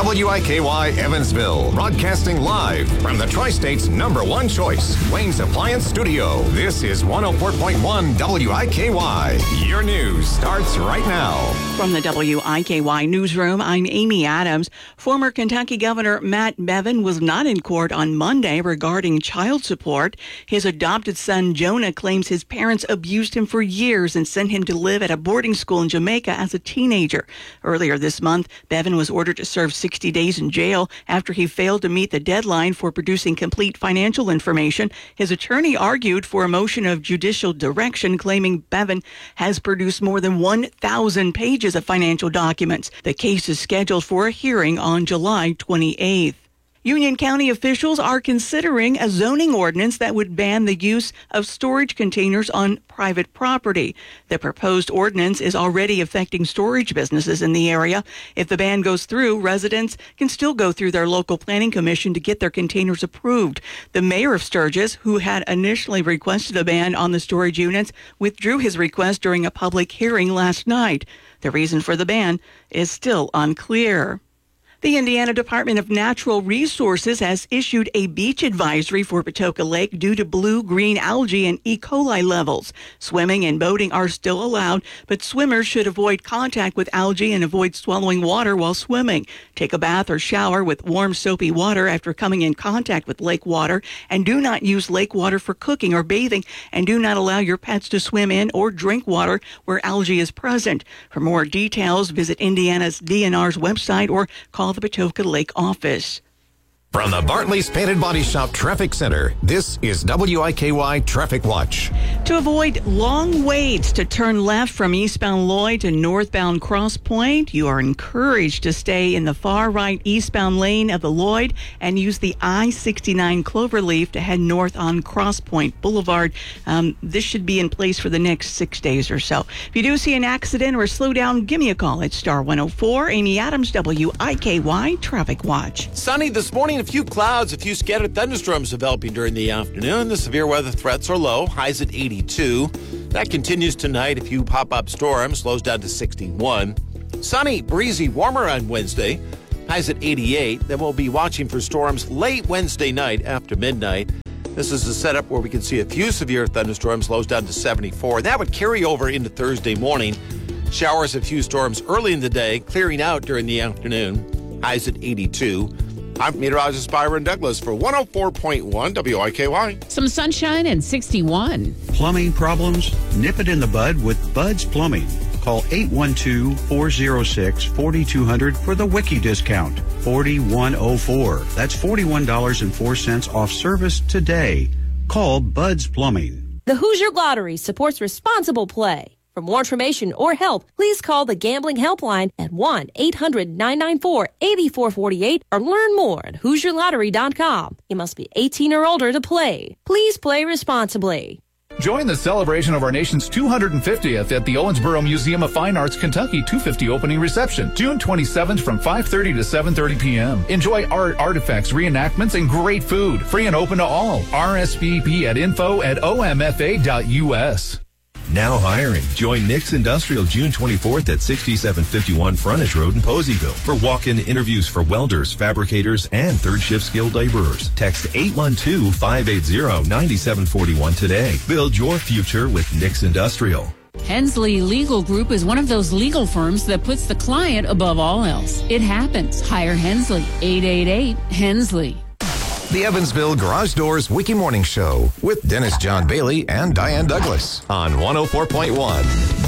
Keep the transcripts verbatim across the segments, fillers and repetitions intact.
W I K Y Evansville, broadcasting live from the Tri-State's number one choice, Wayne's Appliance Studio. This is one oh four point one W I K Y. Your news starts right now. From the W I K Y newsroom, I'm Amy Adams. Former Kentucky Governor Matt Bevin was not in court on Monday regarding child support. His adopted son, Jonah, claims his parents abused him for years and sent him to live at a boarding school in Jamaica as a teenager. Earlier this month, Bevin was ordered to serve sixty days in jail after he failed to meet the deadline for producing complete financial information. His attorney argued for a motion of judicial direction, claiming Bevin has produced more than one thousand pages of financial documents. The case is scheduled for a hearing on July twenty-eighth. Union County officials are considering a zoning ordinance that would ban the use of storage containers on private property. The proposed ordinance is already affecting storage businesses in the area. If the ban goes through, residents can still go through their local planning commission to get their containers approved. The mayor of Sturgis, who had initially requested a ban on the storage units, withdrew his request during a public hearing last night. The reason for the ban is still unclear. The Indiana Department of Natural Resources has issued a beach advisory for Patoka Lake due to blue-green algae and E. coli levels. Swimming and boating are still allowed, but swimmers should avoid contact with algae and avoid swallowing water while swimming. Take a bath or shower with warm, soapy water after coming in contact with lake water, and do not use lake water for cooking or bathing, and do not allow your pets to swim in or drink water where algae is present. For more details, visit Indiana's D N R's website or call the Patoka Lake office. From the Bartley's Painted Body Shop Traffic Center, this is W I K Y Traffic Watch. To avoid long waits to turn left from eastbound Lloyd to northbound Cross Point, you are encouraged to stay in the far right eastbound lane of the Lloyd and use the I sixty-nine Cloverleaf to head north on Cross Point Boulevard. Um, this should be in place for the next six days or so. If you do see an accident or slow down, give me a call at Star one oh four. Amy Adams, W I K Y Traffic Watch. Sunny this morning. A few clouds, a few scattered thunderstorms developing during the afternoon. The severe weather threats are low, highs at eighty-two. That continues tonight. A few pop-up storms, slows down to sixty-one. Sunny, breezy, warmer on Wednesday, highs at eighty-eight. Then we'll be watching for storms late Wednesday night after midnight. This is a setup where we can see a few severe thunderstorms, slows down to seventy-four. That would carry over into Thursday morning. Showers, a few storms early in the day, clearing out during the afternoon. Highs at eighty-two. I'm meteorologist Byron Douglas for one oh four point one W I K Y. Some sunshine and sixty-one. Plumbing problems? Nip it in the bud with Bud's Plumbing. Call eight one two, four oh six, four two zero zero for the Wiki discount. forty-one oh four. That's forty-one dollars and four cents off service today. Call Bud's Plumbing. The Hoosier Lottery supports responsible play. For more information or help, please call the Gambling Helpline at one eight hundred, nine nine four, eight four four eight or learn more at hoosier lottery dot com. You must be eighteen or older to play. Please play responsibly. Join the celebration of our nation's two hundred fiftieth at the Owensboro Museum of Fine Arts Kentucky two fifty opening reception, June twenty-seventh from five thirty to seven thirty p.m. Enjoy art, artifacts, reenactments, and great food. Free and open to all. R S V P at info at O M F A dot U S. Now hiring. Join Nick's Industrial June twenty-fourth at sixty-seven fifty-one Frontage Road in Poseyville for walk-in interviews for welders, fabricators, and third-shift skilled laborers. Text eight one two, five eight zero, nine seven four one today. Build your future with Nick's Industrial. Hensley Legal Group is one of those legal firms that puts the client above all else. It happens. Hire Hensley. eight eight eight, Hensley. The Evansville Garage Doors Wiki Morning Show with Dennis John Bailey and Diane Douglas on one oh four point one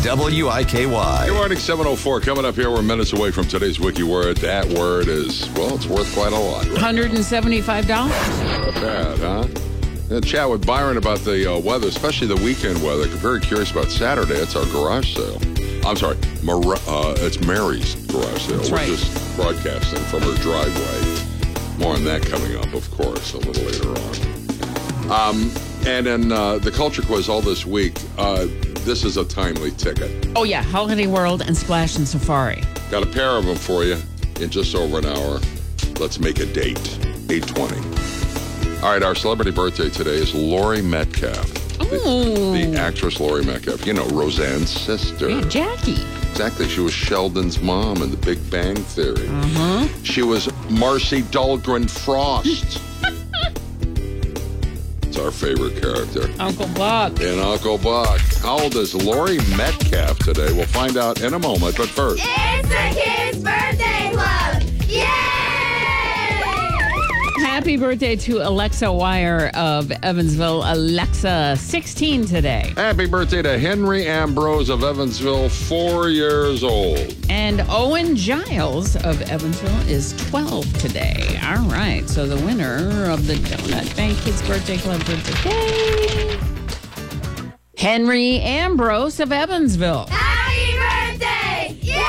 W I K Y. Good morning, seven oh four. Coming up here, we're minutes away from today's Wiki word. That word is, well, it's worth quite a lot. Right? one hundred seventy-five dollars. Not bad, huh? Gonna chat with Byron about the uh, weather, especially the weekend weather. I'm very curious about Saturday. It's our garage sale. I'm sorry, Mar- uh, it's Mary's garage sale. That's we're right. just broadcasting from her driveway. More on that coming up, of course, a little later on. Um, and then uh, the culture quiz all this week. Uh, this is a timely ticket. Oh, yeah. Holiday World and Splash and Safari. Got a pair of them for you in just over an hour. Let's make a date. eight twenty. All right, our celebrity birthday today is Laurie Metcalf. Oh. The, the actress Laurie Metcalf. You know, Roseanne's sister. Yeah, Jackie. Exactly. She was Sheldon's mom in The Big Bang Theory. Uh-huh. She was Marcy Dahlgren Frost. It's our favorite character. Uncle Buck. And Uncle Buck. How old is Laurie Metcalf today? We'll find out in a moment. But first, it's the Kids Birthday Club! Yay! Happy birthday to Alexa Wire of Evansville. Alexa, sixteen today. happy birthday to Henry Ambrose of Evansville, four years old. And Owen Giles of Evansville is twelve today. All right, so the winner of the Donut Bank Kids Birthday Club for today, Henry Ambrose of Evansville. Happy birthday! Yay!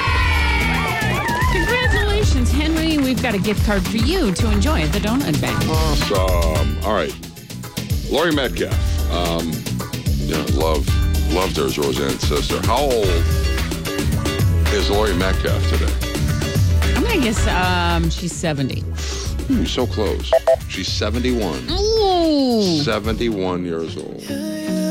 Congratulations, Henry. We've got a gift card for you to enjoy at the Donut Bank. Awesome. All right. Laurie Metcalf. Um, yeah, love, loved her as Roseanne's sister. How old is Laurie Metcalf today? I'm going to guess um, she's seventy. You're so close. She's seventy-one. Ooh. seventy-one years old.